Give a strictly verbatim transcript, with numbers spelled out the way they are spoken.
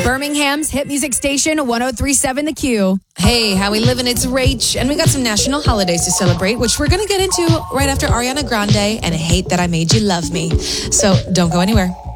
Birmingham's hit music station, one oh three point seven The Q. Hey, how we living? It's Rach, and we got some national holidays to celebrate, which we're going to get into right after Ariana Grande and I Hate That I Made You Love Me. So don't go anywhere.